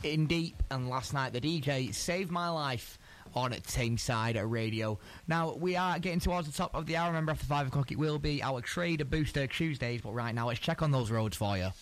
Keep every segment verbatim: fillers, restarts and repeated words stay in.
In Deep, and last night the D J saved my life on Tameside Radio. Now, we are getting towards the top of the hour. Remember, after five o'clock it will be our Trader Booster Tuesdays, but right now let's check on those roads for you.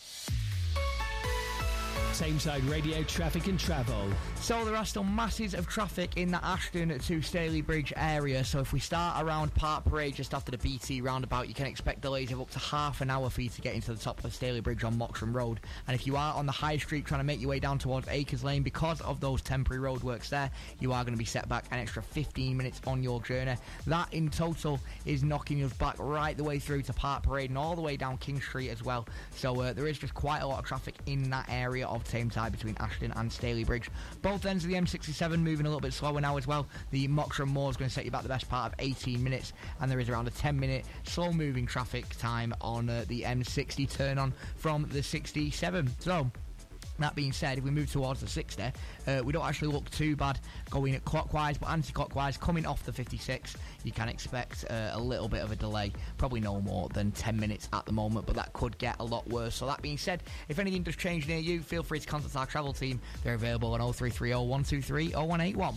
Tameside Radio traffic and travel. So there are still masses of traffic in the Ashton to Stalybridge area. So if we start around Park Parade just after the B T roundabout, you can expect delays of up to half an hour for you to get into the top of Stalybridge on Moxham Road. And if you are on the High Street trying to make your way down towards Acres Lane, because of those temporary roadworks there, you are going to be set back an extra fifteen minutes on your journey. That in total is knocking us back right the way through to Park Parade and all the way down King Street as well. So uh, there is just quite a lot of traffic in that area of Tameside between Ashton and Stalybridge. Both ends of the M sixty-seven moving a little bit slower now as well. The Moxham Moor is going to set you back the best part of eighteen minutes, and there is around a ten minute slow moving traffic time on uh, the M sixty turn on from the sixty-seven. So that being said, if we move towards the sixty, uh, we don't actually look too bad going clockwise, but anti-clockwise coming off the fifty-six, you can expect uh, a little bit of a delay, probably no more than ten minutes at the moment, but that could get a lot worse. So that being said, if anything does change near you, feel free to contact our travel team. They're available on oh three three oh, one two three, oh one eight one.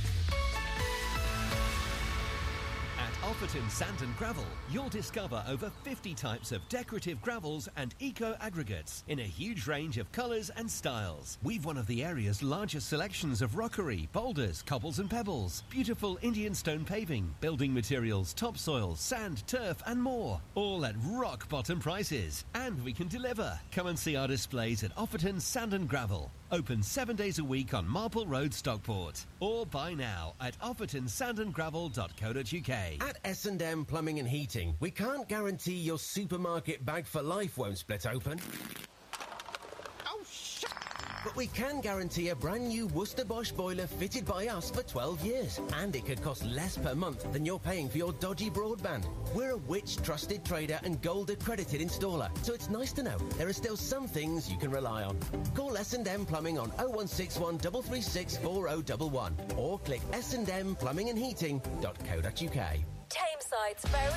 Offerton Sand and Gravel, you'll discover over fifty types of decorative gravels and eco-aggregates in a huge range of colours and styles. We've one of the area's largest selections of rockery, boulders, cobbles and pebbles, beautiful Indian stone paving, building materials, topsoil, sand, turf and more. All at rock-bottom prices. And we can deliver. Come and see our displays at Offerton Sand and Gravel. Open seven days a week on Marple Road, Stockport. Or buy now at offerton sand and gravel dot co dot uk. At S and M Plumbing and Heating, we can't guarantee your supermarket bag for life won't split open. Oh, shit! But we can guarantee a brand new Worcester Bosch boiler fitted by us for twelve years. And it could cost less per month than you're paying for your dodgy broadband. We're a Which trusted trader and gold accredited installer, so it's nice to know there are still some things you can rely on. Call S and M Plumbing on oh one six one, three three six, four oh one one or click s and m plumbing and heating dot co dot uk. Tameside's very